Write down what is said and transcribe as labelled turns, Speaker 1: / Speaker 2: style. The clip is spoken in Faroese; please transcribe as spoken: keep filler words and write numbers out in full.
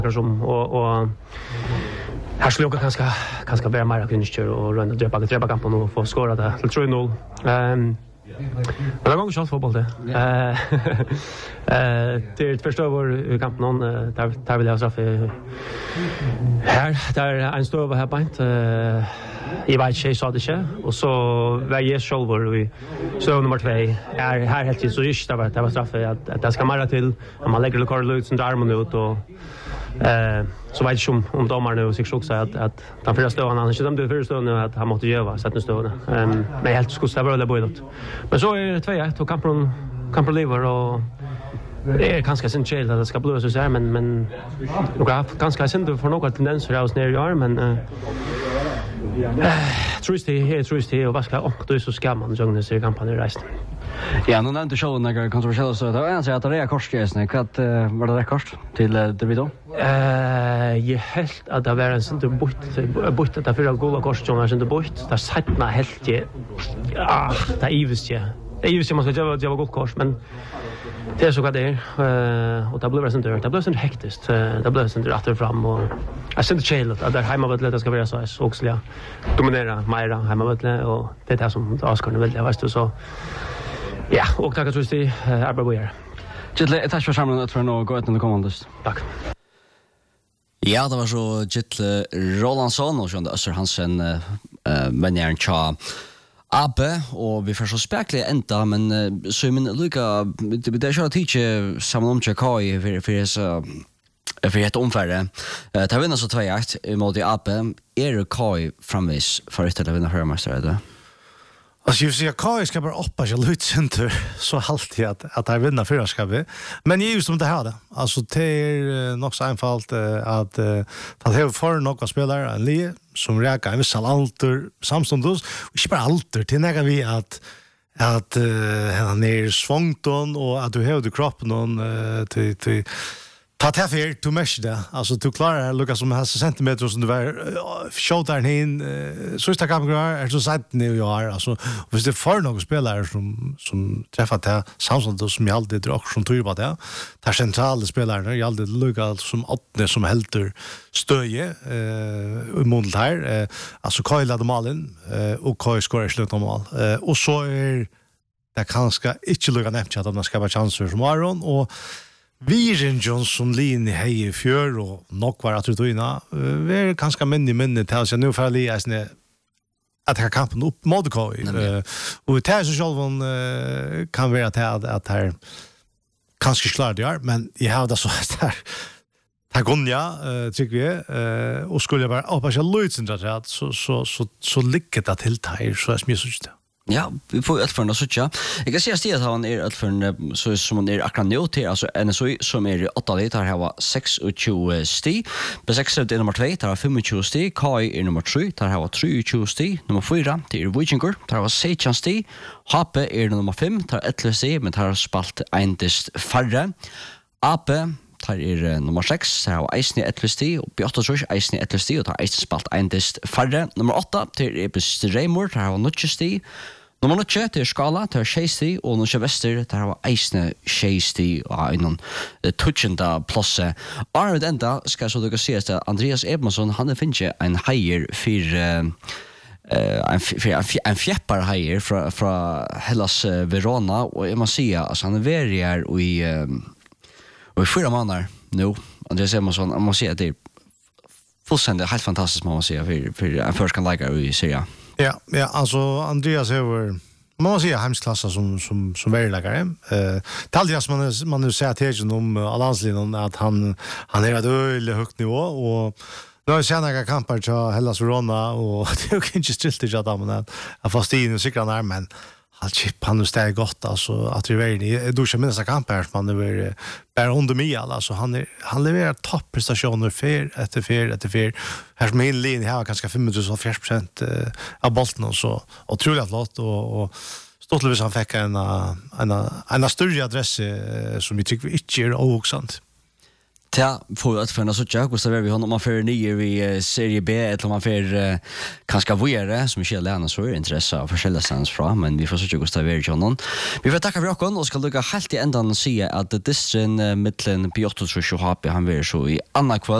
Speaker 1: som och och här skulle jag ganska ganska vara mer kunskör och runda döpa det tre kampen och få skåra det till tre noll. Ehm men det går ju fotboll det. Eh eh det första var kampen någon där där vill jag straff här där en står över här på inte i vet inte så det sker och så var jag själv var vi så nummer två är här helt så just det var det var straff att att det ska mera till om man lägger lokal ut som armen ut och eh så vet jag om om domarna och sig också att att den första stående han inte de första stående att han måste göra sätta stående ehm men helt skulle det vara det både men så är det två ett och kampen kampen lever och det är ganska sent chill att det ska blåsa så här men men och har ganska sent för några tendenser hos ner i år men eh trust det är trust det och vad ska och då så ska man jogga sig kampanjen rest.
Speaker 2: Ja, nu nämnde showen några kontroversiella så det var en så att det är korsgräsne vad var det rekord till det vi då?
Speaker 1: Eh jag helt att det var en sånt bort bort att för goda korsgräsne sånt bort där sättna helt ja det är ivs ju. Det är ju som man ska göra jag var gott kors men det är så vad det är och det blev sånt där det blev sånt hektiskt det blev sånt rätt fram och jag syns chill att där hemma vet det ska vara så så också dominera Maira hemma vet och det är det som Oscar vill jag vet du så ja och tack att du är bra bojer.
Speaker 2: Gittle tack för samman att för nå gå ut under kommandus.
Speaker 1: Tack.
Speaker 2: Ja, det var så Gittle Rolandsson och Jon Öster Hansen eh men jag cha Abbe och vi får så spekla ända men så men Luca det är så att teacher samman om Chicago för för så för ett omfärde. Eh tar vinna så två jakt mot i Abbe är det Kai framvis för att vinna hörmästare det.
Speaker 3: Alltså jag ser Kai ska bara uppa sig lite center så halt jag att att jag vinner förra ska vi. Men just som det här det. Alltså det är nog så enkelt att att ha för några spelare en le som räkar en viss alter samstundos och inte bara alter till när vi att att han är svångton och att du har du kroppen någon till till ta ta för to mesh där alltså du klarar Lucas som har centimeter som du var shoulder in så är det kan är så sagt nu jag alltså hvis det för några spelare som som träffar det Samson som jag alltid drar som tror på det där centrala spelare jag alltid Lucas som åttne som helter stöje eh mot här alltså Kyle hade malen och Kyle skorar slut om mål och så är det kanske inte Lucas nämnt att de ska vara chanser som Aaron och Viren Johnson Lin i hej fjör och nok var att rutina. Vi är ganska minne minne till så nu för att läsa att ha kampen upp mot Koi. Och det så själv kan vara att att här kanske klart det är men jag har det så där. Ta gonja tycker vi och skulle bara hoppas jag lutsen så så så så lyckat att till här så är det så det.
Speaker 2: Ja, vi får ett för den så tjocka. Jag kan säga att det han är ett för så som man är akkurat nu till alltså N S O som är åtta lite här var sex och tjugo sti. På sex är nummer två, där var tjugofem sti. Kai är nummer tre, där var tjugotre sti. Nummer fyra till Vikingur, där var sexton sti. Hape är nummer fem, där elva sti, men där har spalt en dist färre. Ape tar er nummer sex, där har Eisne elva sti, och på åtta tror jag Eisne elva sti, och tar Eisne spalt en dist färre. Nummer åtta till Ebis Reimur, där har nio sti. Nummer nio till Skala, där har sex sti, och Nusha Väster, där har Eisne sex sti, och en touchenda plusse. Och med enda ska så du kan se att Andreas Edmondsson, han finner en hajer för en för en fjäppar hajer från från Hellas Verona, och jag måste säga alltså han är väldigt och i och i fyra månader nu. Andreas Edmondsson, jag måste säga att det är fullständigt helt fantastiskt man måste säga för för en först kan lägga i Serie.
Speaker 3: Ja, ja, alltså Andreas är man måste säga hemsklassa som som som välläggare. Eh taljas man man nu säger till om Alanslinon att han han är öle högt nivå och nu har jag några kamper till Hellas Verona och det är inte stilt i att man är fast in och cykla när men allt chip han stäger gott alltså att det är då ska minnas kamper man är bara under mig alltså han är han levererar topprestationer för efter för efter för här som min linje har ganska femhundrafyrtio procent av bollen och så otroligt flott och och Stottelvis han fick en en en större adress som vi tycker inte är också sant.
Speaker 2: Ja, får att förna så jag måste vi har om man för nio i serie B eller man för kanske våre som inte lära så är intresse av forskjellige stans fra, men vi får så just det vi John. Vi får tacka för Jakob och ska lucka helt i ändan se att det distrin mittlen P åtta tror jag har han vill så i andra kväll